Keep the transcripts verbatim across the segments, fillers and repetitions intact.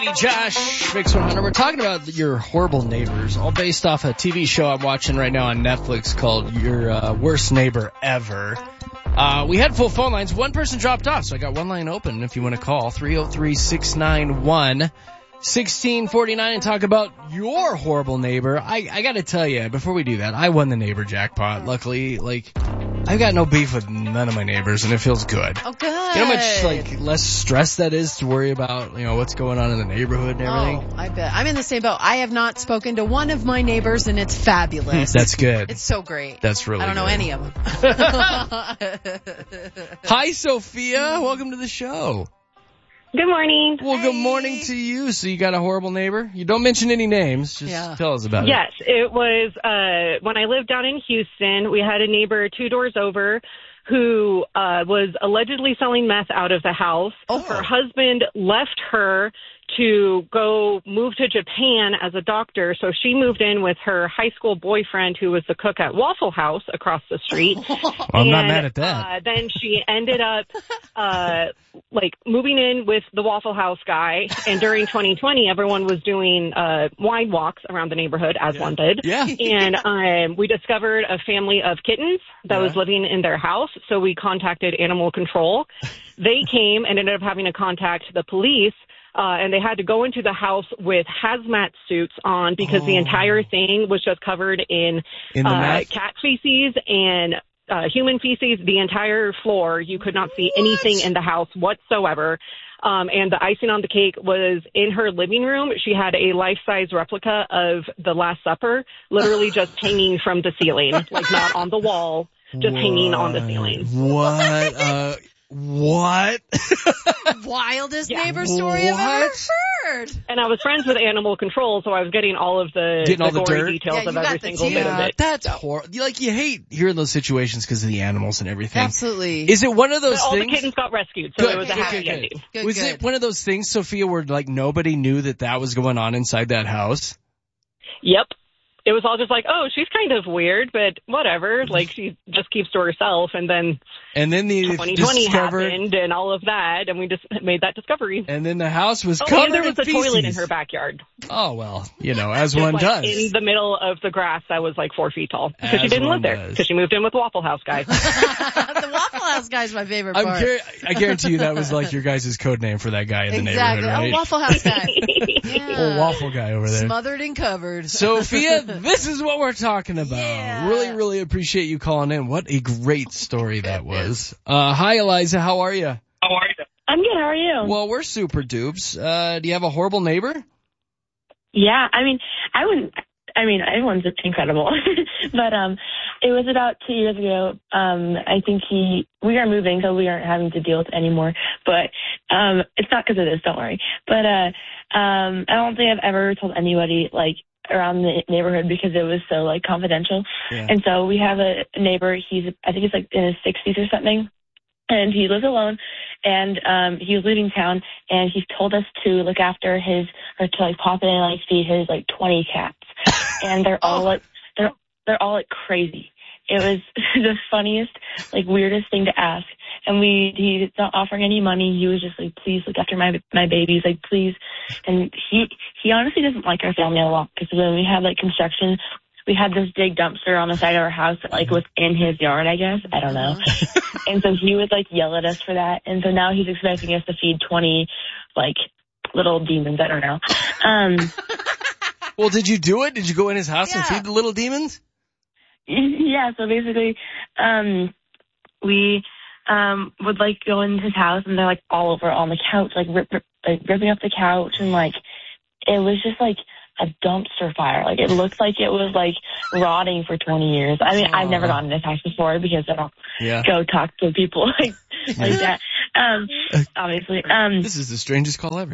Josh, Mix one hundred. We're talking about your horrible neighbors, all based off a T V show I'm watching right now on Netflix called Your uh, Worst Neighbor Ever. Uh, we had full phone lines. One person dropped off, so I got one line open if you want to call. three oh three, six nine one, one six four nine and talk about your horrible neighbor. I, I got to tell you, before we do that, I won the neighbor jackpot. Luckily, like, I've got no beef with none of my neighbors, and it feels good. Oh, good. You know how much, like, less stress that is to worry about, you know, what's going on in the neighborhood and everything? Oh, I bet. I'm in the same boat. I have not spoken to one of my neighbors, and it's fabulous. That's good. It's so great. That's really good. I don't know any of them. Hi, Sophia. Welcome to the show. Good morning. Well, good morning to you. So you got a horrible neighbor? You don't mention any names. Just Yeah. tell us about Yes, it was uh, when I lived down in Houston. We had a neighbor two doors over who uh, was allegedly selling meth out of the house. Oh. Her husband left her to go move to Japan as a doctor, so she moved in with her high school boyfriend who was the cook at Waffle House across the street. it. Well, I'm and, not mad at that. Uh, then she ended up, uh, like, moving in with the Waffle House guy. And during twenty twenty, everyone was doing uh, wine walks around the neighborhood, as Yeah. one did. Yeah. And um, we discovered a family of kittens that Yeah. was living in their house. So we contacted animal control. They came and ended up having to contact the police. Uh, and they had to go into the house with hazmat suits on because Oh. the entire thing was just covered in, In the uh, meth? cat feces and uh, human feces. The entire floor, you could not see anything in the house whatsoever. Um, and the icing on the cake was in her living room. She had a life-size replica of the Last Supper, literally just hanging from the ceiling, like not on the wall, just hanging on the ceiling. What? Uh, what? Wildest Yeah. neighbor story I've ever What? heard. And I was friends with animal control, so I was getting all of the, Getting all the gory dirt? details Yeah, of you got every the single tea. bit of Yeah, it. that's horrible. Like, you hate hearing those situations because of the animals and everything. Absolutely. Is it one of those But all things? the kittens got rescued, so Good, it was a good, happy good, good. ending. Good, was good. it one of those things, Sophia, where like nobody knew that that was going on inside that house? Yep. It was all just like, oh, she's kind of weird, but whatever. Like, she just keeps to herself. And then And then the twenty twenty discovered, happened and all of that, and we just made that discovery. and then the house was Oh, covered and there was with a toilet in feces. her backyard. Oh well, you know, as Just one like does. in the middle of the grass that was like four feet tall. Because As she didn't one live there. does. Because she moved in with Waffle House guy. The Waffle House guy's my favorite I'm part. gar- I guarantee you that was like your guys' code name for that guy in the Exactly. neighborhood, right? Oh, Waffle House guy. Yeah. Old waffle guy over there. Smothered and covered. Sophia, this is what we're talking about. Yeah. Really, really appreciate you calling in. What a great story that was. Uh, hi, Eliza. How are you? How are you? I'm good. How are you? Well, we're super dupes. Uh, do you have a horrible neighbor? Yeah, I mean, I wouldn't. I mean, everyone's incredible, but um, it was about two years ago. Um, I think he we are moving, so we aren't having to deal with it anymore. But um, it's not because of this. Don't worry. But uh, um, I don't think I've ever told anybody like around the neighborhood because it was so like confidential. Yeah. And so we have a neighbor. He's I think he's like in his sixties or something. And he lives alone, and um, he was leaving town, and he told us to look after his, or to like pop in and like feed his like twenty cats, and they're all like they're they're all like crazy. It was the funniest, like weirdest thing to ask, and we he's not offering any money. He was just like, please look after my my babies, like please. And he he honestly doesn't like our family a lot because when we had like construction. We had this big dumpster on the side of our house that, like, was in his yard, I guess. I don't know. And so he would, like, yell at us for that. And so now he's expecting us to feed twenty, like, little demons. I don't know. Um, Well, did you do it? Did you go in his house and Yeah. feed the little demons? yeah, so basically, um, we um, would, like, go in his house, and they're, like, all over on the couch, like, rip, rip, like ripping up the couch. And, like, it was just, like, a dumpster fire. Like, it looked like it was, like, rotting for twenty years. I mean, I've never gone in this house before because I don't Yeah. go talk to people like like that. Um, obviously. Um, This is the strangest call ever.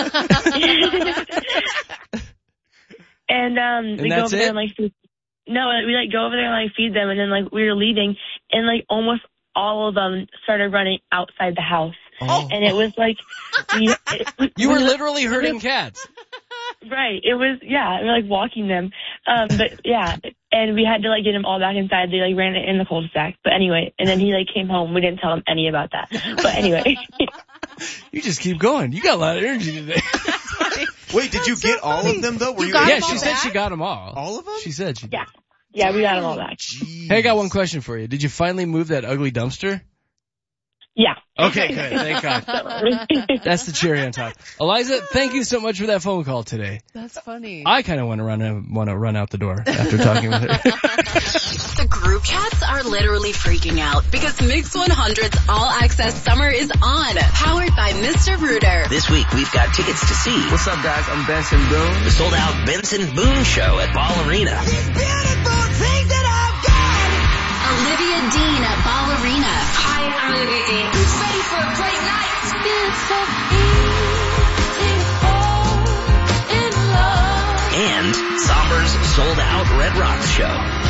and um, And we go that's over there it? and, like, feed, no, we, like, go over there and, like, feed them. And then, like, we were leaving, and, like, almost all of them started running outside the house. Oh. And it was, like, we, it, You were we- literally herding cats. Right. It was, yeah, we were, like, walking them. Um, but, yeah, and we had to, like, get them all back inside. They, like, ran it in the cul-de-sac. But anyway, and then he, like, came home. We didn't tell him any about that. But anyway. You just keep going. You got a lot of energy today. Wait, did you so get all funny. of them, though? Were You you got Yeah, them she all said back? she got them all. All of them? She said she did. Yeah. Yeah, we got them all back. Jeez. Hey, I got one question for you. Did you finally move that ugly dumpster? Yeah. Okay, good. Thank God. That's the cherry on top. Eliza, thank you so much for that phone call today. That's funny. I kind of want to run want to run out the door after talking with her. The group chats are literally freaking out because Mix one hundred's All Access Summer is on, powered by Mister Rooter. This week, we've got tickets to see What's up, guys? I'm Benson Boone. the sold-out Benson Boone Show at Ball Arena. Olivia Dean at Ball Arena. Hi, I'm Olivia Dean. Ready for a great night. And Somber's sold-out Red Rocks show.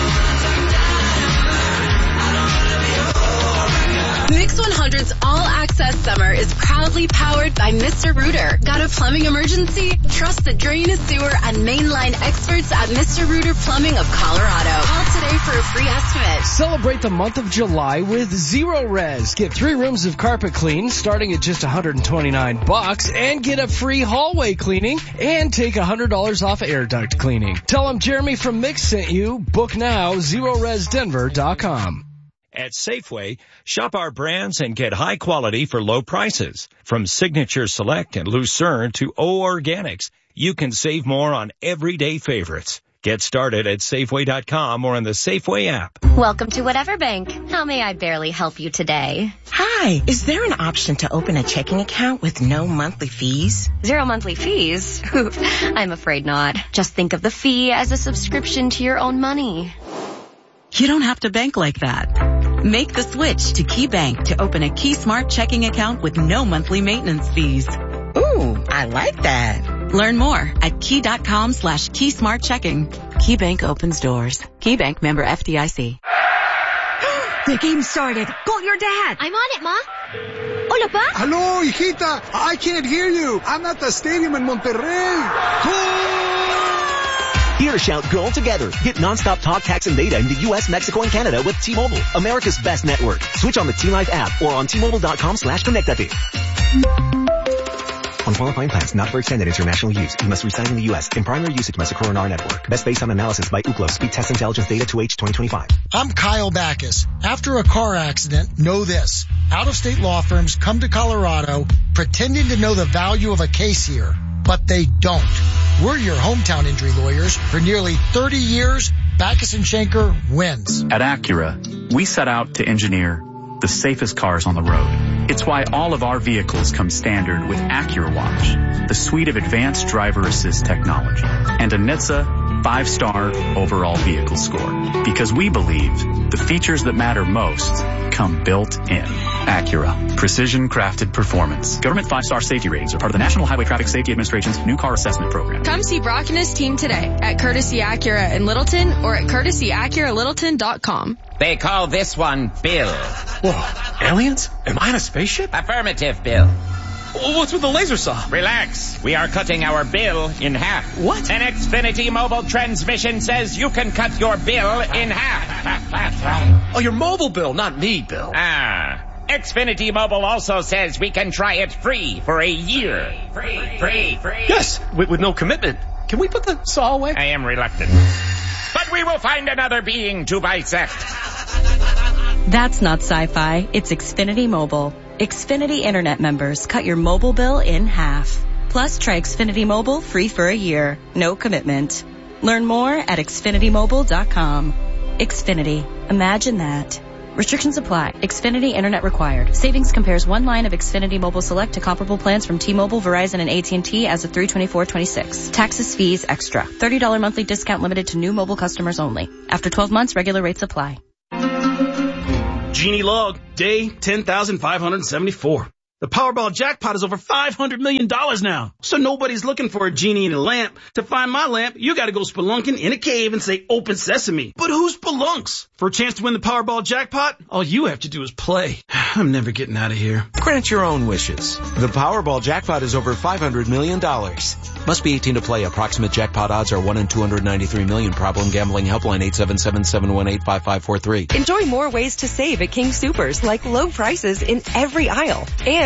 Mix one hundred's All Access Summer is proudly powered by Mister Rooter. Got a plumbing emergency? Trust the drain, sewer, and mainline experts at Mister Rooter Plumbing of Colorado. Call today for a free estimate. Celebrate the month of July with Zero Res. Get three rooms of carpet clean starting at just one hundred twenty-nine bucks and get a free hallway cleaning and take one hundred dollars off air duct cleaning. Tell them Jeremy from Mix sent you. Book now, zero res denver dot com. At Safeway, shop our brands and get high quality for low prices. From Signature Select and Lucerne to O Organics, you can save more on everyday favorites. Get started at Safeway dot com or on the Safeway app. Welcome to Whatever Bank. How may I barely help you today? Hi, is there an option to open a checking account with no monthly fees? Zero monthly fees? I'm afraid not. Just think of the fee as a subscription to your own money. You don't have to bank like that. Make the switch to KeyBank to open a Key Smart checking account with no monthly maintenance fees. Ooh, I like that. Learn more at key.com slash Key Smart Checking. KeyBank opens doors. KeyBank member F D I C. The game started. Call your dad. I'm on it, Ma. Hola, Pa. Hello, hijita. I can't hear you. I'm at the stadium in Monterrey. Goal! Here to shout goal together. Get nonstop talk, text, and data in the U S, Mexico, and Canada with T-Mobile, America's best network. Switch on the T-Life app or on T-Mobile.com slash connectate. On qualifying plans not for extended international use, you must reside in the U S. In primary usage must occur on our network. Best based on analysis by Ookla. Speed Test Intelligence Data two H twenty twenty-five. I'm Kyle Backus. After a car accident, know this. Out-of-state law firms come to Colorado pretending to know the value of a case here, but they don't. We're your hometown injury lawyers. For nearly thirty years, Backus and Schenker wins. At Acura, we set out to engineer the safest cars on the road. It's why all of our vehicles come standard with Acura Watch, the suite of advanced driver assist technology, and a N H T S A five-star overall vehicle score. Because we believe the features that matter most come built in. Acura. Precision crafted performance. Government five-star safety ratings are part of the National Highway Traffic Safety Administration's new car assessment program. Come see Brock and his team today at Courtesy Acura in Littleton or at courtesy acura littleton dot com. They call this one Bill. Whoa, aliens? Am I in a spaceship? Affirmative, Bill. What's with the laser saw? Relax. We are cutting our bill in half. What? An Xfinity mobile transmission says you can cut your bill in half. Oh, your mobile bill, not me, Bill. Ah. Xfinity Mobile also says we can try it free for a year. Free, free, free. Yes, with, with no commitment. Can we put the saw away? I am reluctant. But we will find another being to bisect. That's not sci-fi. It's Xfinity Mobile. Xfinity Internet members cut your mobile bill in half. Plus, try Xfinity Mobile free for a year. No commitment. Learn more at xfinity mobile dot com. Xfinity. Imagine that. Restrictions apply. Xfinity Internet required. Savings compares one line of Xfinity Mobile Select to comparable plans from T-Mobile, Verizon, and A T and T as of three twenty-four twenty-six. Taxes, fees, extra. thirty dollars monthly discount limited to new mobile customers only. After twelve months, regular rates apply. Genie log, day ten thousand five hundred seventy-four. The Powerball jackpot is over five hundred million dollars now. So nobody's looking for a genie in a lamp. To find my lamp, you gotta go spelunking in a cave and say, open sesame. But who spelunks? For a chance to win the Powerball jackpot, all you have to do is play. I'm never getting out of here. Grant your own wishes. The Powerball jackpot is over five hundred million dollars. Must be eighteen to play. Approximate jackpot odds are one in two hundred ninety-three million. Problem gambling helpline eight seven seven, seven one eight, five five four three. Enjoy more ways to save at King Soopers, like low prices in every aisle. And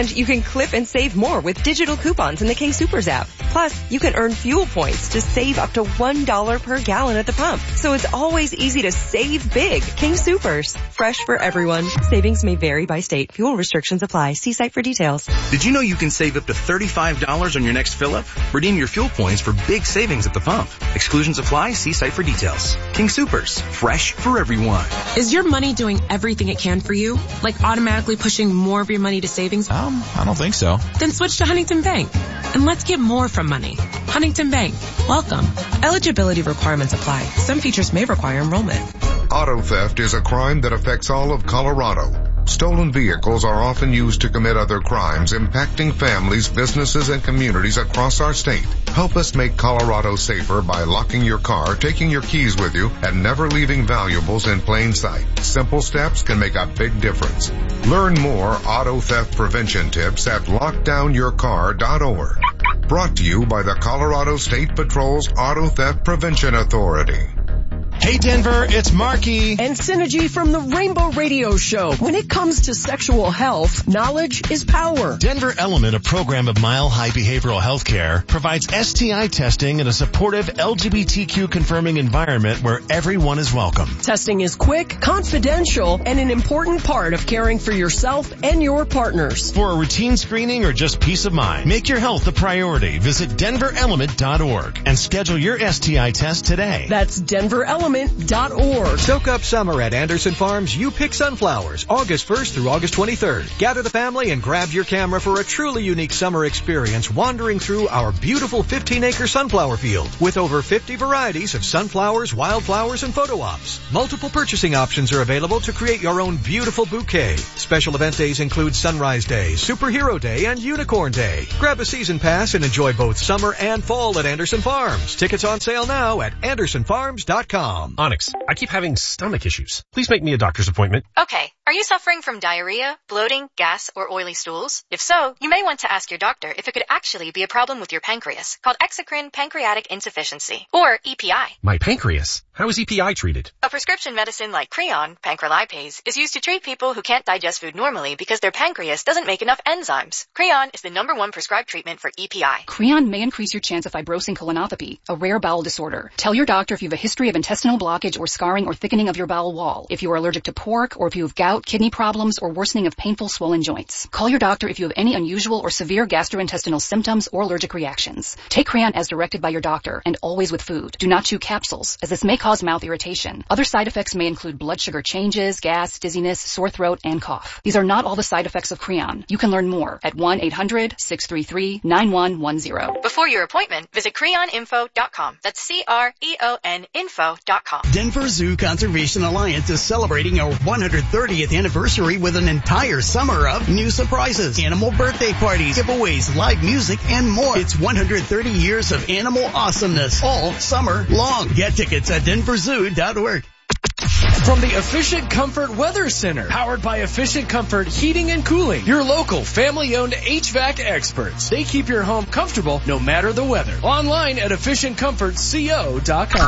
And you can clip and save more with digital coupons in the King Soopers app. Plus, you can earn fuel points to save up to one dollar per gallon at the pump. So it's always easy to save big. King Soopers. Fresh for everyone. Savings may vary by state. Fuel restrictions apply. See site for details. Did you know you can save up to thirty-five dollars on your next fill-up? Redeem your fuel points for big savings at the pump. Exclusions apply. See site for details. King Soopers. Fresh for everyone. Is your money doing everything it can for you? Like automatically pushing more of your money to savings? Um, I don't think so. Then switch to Huntington Bank. And let's get more from money. Huntington Bank. Welcome. Eligibility requirements apply. Some features may require enrollment. Auto theft is a crime that affects all of Colorado. Stolen vehicles are often used to commit other crimes, impacting families, businesses, and communities across our state. Help us make Colorado safer by locking your car, taking your keys with you, and never leaving valuables in plain sight. Simple steps can make a big difference. Learn more auto theft prevention tips at lockdown your car dot org. Brought to you by the Colorado State Patrol's Auto Theft Prevention Authority. Hey Denver, it's Marky. And Synergy from the Rainbow Radio Show. When it comes to sexual health, knowledge is power. Denver Element, a program of Mile High Behavioral Health Care, provides S T I testing in a supportive L G B T Q confirming environment where everyone is welcome. Testing is quick, confidential, and an important part of caring for yourself and your partners. For a routine screening or just peace of mind, make your health a priority. Visit denver element dot org and schedule your S T I test today. That's Denver Element. Dot org. Soak up summer at Anderson Farms You Pick Sunflowers, August first through August twenty-third. Gather the family and grab your camera for a truly unique summer experience wandering through our beautiful fifteen acre sunflower field with over fifty varieties of sunflowers, wildflowers, and photo ops. Multiple purchasing options are available to create your own beautiful bouquet. Special event days include Sunrise Day, Superhero Day, and Unicorn Day. Grab a season pass and enjoy both summer and fall at Anderson Farms. Tickets on sale now at anderson farms dot com. Onyx, I keep having stomach issues. Please make me a doctor's appointment. Okay. Are you suffering from diarrhea, bloating, gas, or oily stools? If so, you may want to ask your doctor if it could actually be a problem with your pancreas, called exocrine pancreatic insufficiency, or E P I. My pancreas? How is E P I treated? A prescription medicine like Creon, pancrelipase, is used to treat people who can't digest food normally because their pancreas doesn't make enough enzymes. Creon is the number one prescribed treatment for E P I. Creon may increase your chance of fibrosing colonopathy, a rare bowel disorder. Tell your doctor if you have a history of intestinal blockage or scarring or thickening of your bowel wall, if you are allergic to pork, or if you have gout, kidney problems, or worsening of painful swollen joints. Call your doctor if you have any unusual or severe gastrointestinal symptoms or allergic reactions. Take Creon as directed by your doctor, and always with food. Do not chew capsules, as this may cause mouth irritation. Other side effects may include blood sugar changes, gas, dizziness, sore throat, and cough. These are not all the side effects of Creon. You can learn more at one eight hundred six three three nine one one zero. Before your appointment, visit creon info dot com. That's C R E O N info dot com. Denver Zoo Conservation Alliance is celebrating our one hundred thirtieth anniversary with an entire summer of new surprises, animal birthday parties, giveaways, live music, and more. It's one hundred thirty years of animal awesomeness all summer long. Get tickets at denver zoo dot org. From the Efficient Comfort Weather Center, powered by Efficient Comfort Heating and Cooling, your local family-owned H V A C experts. They keep your home comfortable no matter the weather. Online at efficient comfort co dot com.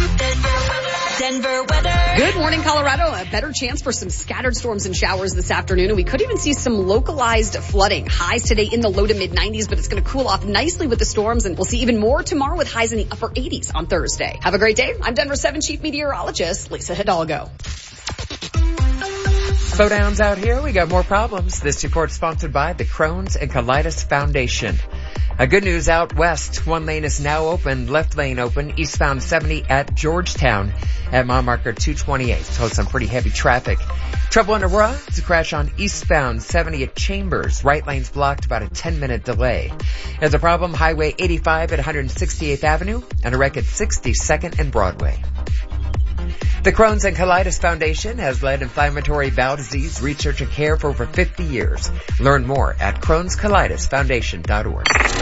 Denver weather. Good morning, Colorado. A better chance for some scattered storms and showers this afternoon, and we could even see some localized flooding. Highs today in the low to mid nineties, but it's going to cool off nicely with the storms, and we'll see even more tomorrow with highs in the upper eighties on Thursday. Have a great day. I'm Denver seven Chief Meteorologist Lisa Hidalgo. Slowdowns out here. We got more problems. This report sponsored by the Crohn's and Colitis Foundation. A good news out west. One lane is now open, left lane open, eastbound seventy at Georgetown at mile marker two twenty-eight. So some pretty heavy traffic. Trouble in Aurora. It's a crash on eastbound seventy at Chambers. Right lane's blocked, about a ten minute delay. There's a problem, Highway eighty-five at one hundred sixty-eighth Avenue and a wreck at sixty-second and Broadway. The Crohn's and Colitis Foundation has led inflammatory bowel disease research and care for over fifty years. Learn more at crohns colitis foundation dot org.